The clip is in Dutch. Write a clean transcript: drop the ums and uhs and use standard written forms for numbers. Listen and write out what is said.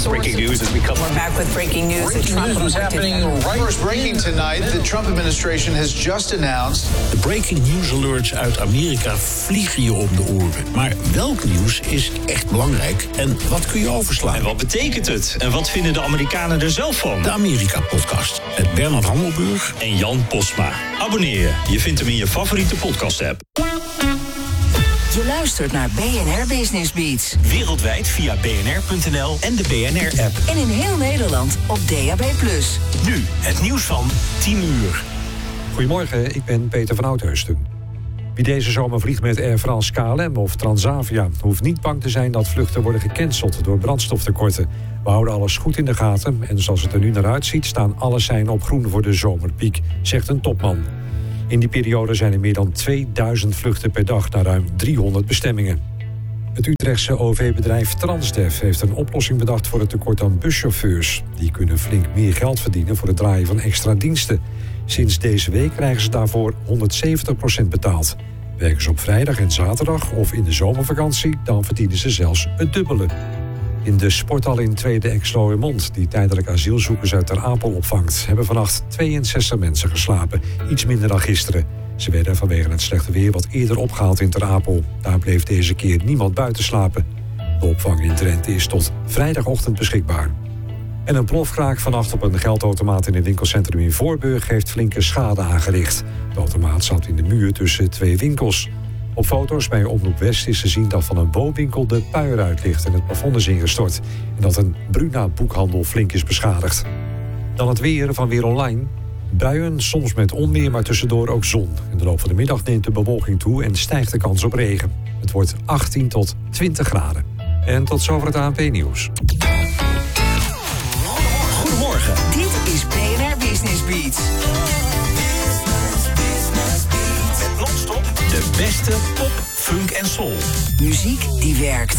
breaking news as we come. We're back with breaking news. What's happening right? First breaking tonight. The Trump administration has just announced. De breaking news alerts uit Amerika vliegen je om de oren. Maar welk nieuws is echt belangrijk en wat kun je overslaan? En wat betekent het? En wat vinden de Amerikanen er zelf van? De Amerika-podcast met Bernard Hammelburg En Jan Postma. Abonneer je. Je vindt hem in je favoriete podcast-app. Je luistert naar BNR Business Beats. Wereldwijd via bnr.nl en de BNR-app. En in heel Nederland op DAB+. Nu het nieuws van 10 uur. Goedemorgen, ik ben Peter van Oudheusden. Wie deze zomer vliegt met Air France, KLM of Transavia hoeft niet bang te zijn dat vluchten worden gecanceld door brandstoftekorten. We houden alles goed in de gaten en zoals het er nu naar uitziet staan alle seinen op groen voor de zomerpiek, zegt een topman. In die periode zijn er meer dan 2000 vluchten per dag naar ruim 300 bestemmingen. Het Utrechtse OV-bedrijf Transdev heeft een oplossing bedacht voor het tekort aan buschauffeurs. Die kunnen flink meer geld verdienen voor het draaien van extra diensten. Sinds deze week krijgen ze daarvoor 170% betaald. Werken ze op vrijdag en zaterdag of in de zomervakantie, dan verdienen ze zelfs het dubbele. In de sporthal in Tweede Exloërmond, die tijdelijk asielzoekers uit Ter Apel opvangt, hebben vannacht 62 mensen geslapen, iets minder dan gisteren. Ze werden vanwege het slechte weer wat eerder opgehaald in Ter Apel. Daar bleef deze keer niemand buiten slapen. De opvang in Drenthe is tot vrijdagochtend beschikbaar. En een plofkraak vannacht op een geldautomaat in een winkelcentrum in Voorburg heeft flinke schade aangericht. De automaat zat in de muur tussen twee winkels. Op foto's bij Omroep West is te zien dat van een woonwinkel de pui eruit ligt en het plafond is ingestort. En dat een Bruna-boekhandel flink is beschadigd. Dan het weer van Weer Online. Buien, soms met onweer, maar tussendoor ook zon. In de loop van de middag neemt de bewolking toe en stijgt de kans op regen. Het wordt 18 tot 20 graden. En tot zover het ANP-nieuws. Goedemorgen. Dit is BNR Business Beats. Non-stop de beste pop, funk en soul. Muziek die werkt.